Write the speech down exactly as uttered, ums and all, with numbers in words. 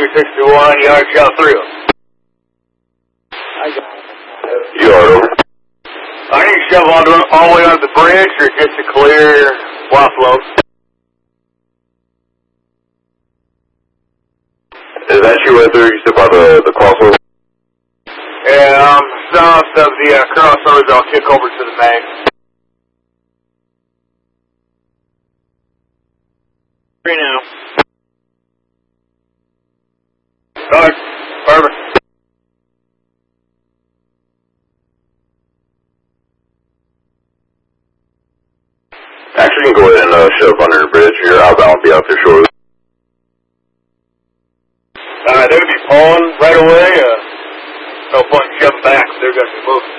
three sixty-one, yard shot three. I got it. Yard over. I need to shove on to, all the way onto the bridge or just to clear Waflow. Is that you right there? You said by the, the crossover? Yeah, um, south of the uh, crossovers, I'll kick over to the main. Three now. Alright, perfect. Actually, you can go ahead and uh, shove under the bridge. Your outbound will be out there shortly. Alright, they'll be pulling right away. Uh, no point in shoving back, they're going to be moving.